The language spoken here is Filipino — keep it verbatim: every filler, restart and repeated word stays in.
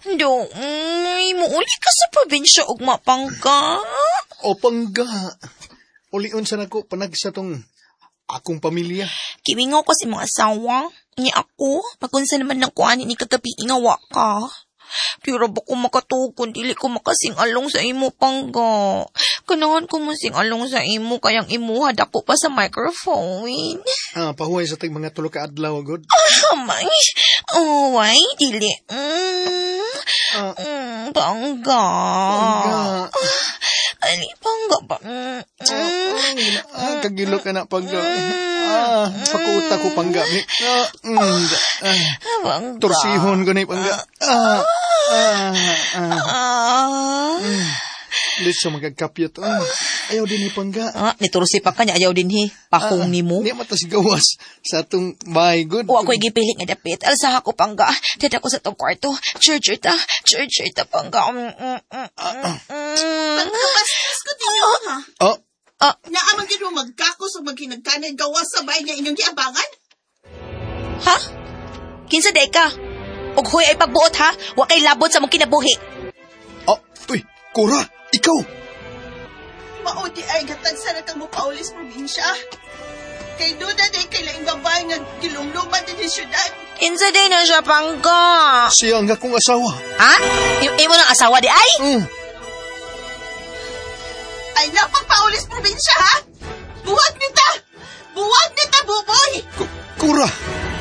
Doy, muuli ka sa probinsya ug mapangka. O pangga. Ulion sa nako panag sa tong akong pamilya. Kimingaw ko si mga asawa. Ni ako, magunsa naman ng kuhanin ni kagabi ingawa ka. Pero ba ko makatugon, dili ko makasingalong sa imo, pangga. Kanahan ko mo singalong sa imo, kayang imuha dako pa sa microphone. Ah, pahuway sa tag mga tulo ka adlaw, God. Ah, may. Oh, ay, dili. Mm, Ah, mm, pangga. pangga. Ali, pangga ba? Mm, mm, Ah, kagilo ka na, pangga. Ah, pakuuta ko, pangga. Ah, mm, ah, pangga. torsihon ko na, pangga. Ah, ah, ah. Ah. Liso magagkapyot. Ah, ayaw din ni pangga. Ah, nitursi pa kanya, ayaw din hi. Pahong ni mo. Di matas gawas sa atong bahay, God. O ako'y gipilit nga dapit. Alsa ako, pangga. Dada ko sa tong kwarto. Church ta. Church ta, pangga. Mm, mm, mm, mm. Pagkabastos ko din yun, ha? Oh, Naamang gid mo magkakos o maghinagkanay gawas sa bahay niya inyong giabangan? Ha? Kinsa day ka? Og huy ay pagbuot, ha? Wa kay labot sa mong kinabuhi. oh, uy, Cora, ikaw. Maudi ay gatag sana kang mupaulis probinsya. Kay duda day kay laing babae nga gilumluman din sa syudad. Kinsa day na siya, pangga. Siya ang akong asawa. Ha? I- imo ng asawa di ay? Mm. Ay napapaulis probinsya, ha? Buwag nita! Buwag nita, buboy! K- Cora,